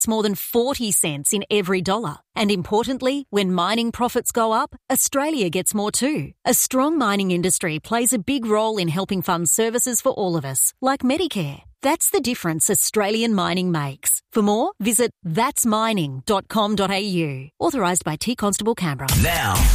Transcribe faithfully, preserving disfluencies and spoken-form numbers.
It's more than forty cents in every dollar. And importantly, when mining profits go up, Australia gets more too. A strong mining industry plays a big role in helping fund services for all of us, like Medicare. That's the difference Australian mining makes. For more, visit that's mining dot com dot a u. Authorised by T Constable Canberra. Now.